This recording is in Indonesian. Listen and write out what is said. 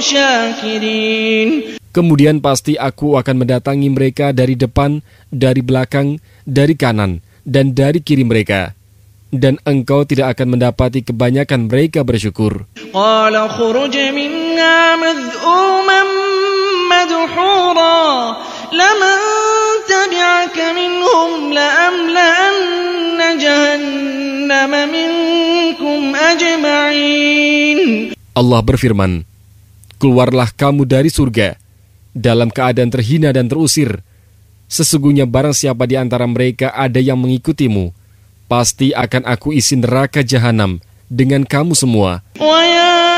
شاكرين. Kemudian pasti aku akan mendatangi mereka dari depan, dari belakang, dari kanan, dan dari kiri mereka. Dan engkau tidak akan mendapati kebanyakan mereka bersyukur. قال اخرج منا مذءوما مدحورا لمن تبعك منهم لأملأن جهنم منكم أجمعين. Allah berfirman, keluarlah kamu dari surga dalam keadaan terhina dan terusir. Sesungguhnya barang siapa di antara mereka ada yang mengikutimu, pasti akan aku isi neraka jahanam dengan kamu semua. ويا